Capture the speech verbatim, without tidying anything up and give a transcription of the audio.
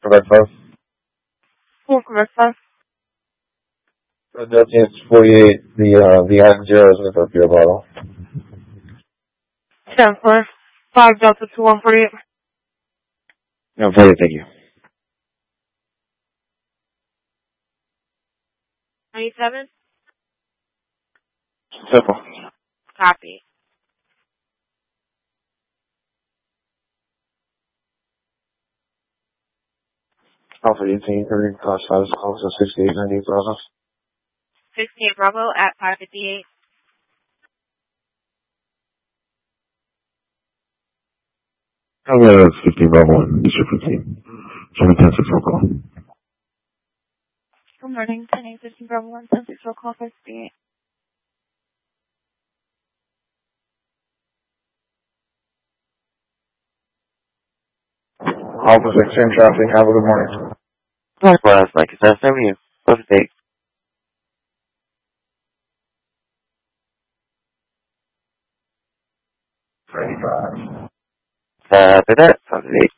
Quebec five. Cool, Quebec five. Delta Units forty-eight, the, uh, the item zero is with our beer bottle. ten four. five Delta two one forty-eight. No, forty-eight, thank you. ninety-seven? Simple. Copy. Alpha eighteen, thirty, class five, Alpha sixty-eight, ninety, Bravo. sixty-eight Bravo at five fifty-eight. I'm going to fifteen Bravo one, District fifteen. seven ten six roll call. Good morning, ten eight fifteen Bravo one, ten six roll call five fifty-eight. Alpha sixteen traffic, have a good morning. Likewise, like I said, same to you. Perfect day. thirty-five. Uh, after that, sounds eight.